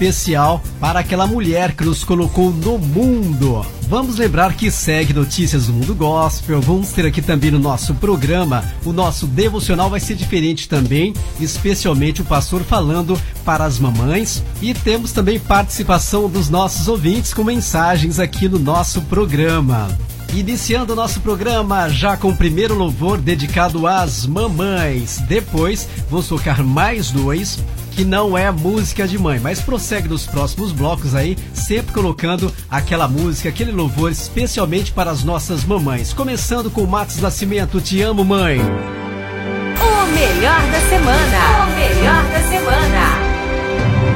especial para aquela mulher que nos colocou no mundo. Vamos lembrar que segue Notícias do Mundo Gospel. Vamos ter aqui também no nosso programa, o nosso devocional vai ser diferente também, especialmente o pastor falando para as mamães. E temos também participação dos nossos ouvintes com mensagens aqui no nosso programa. Iniciando o nosso programa já com o primeiro louvor dedicado às mamães. Depois vou tocar mais dois, que não é música de mãe, mas prossegue nos próximos blocos aí, sempre colocando aquela música, aquele louvor especialmente para as nossas mamães. Começando com Matos Nascimento, Te Amo, Mãe. O melhor da semana. O melhor da semana.